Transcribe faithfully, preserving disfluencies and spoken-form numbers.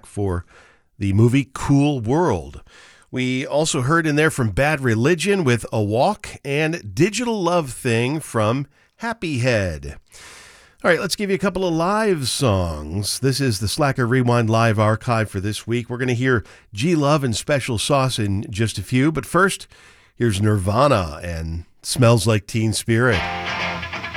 soundtrack for the movie Cool World. We also heard in there from Bad Religion with A Walk and Digital Love Thing from Happy Head. All right, let's give you a couple of live songs. This is the Slacker Rewind Live Archive for this week. We're going to hear G Love and Special Sauce in just a few, but first, here's Nirvana and Smells Like Teen Spirit.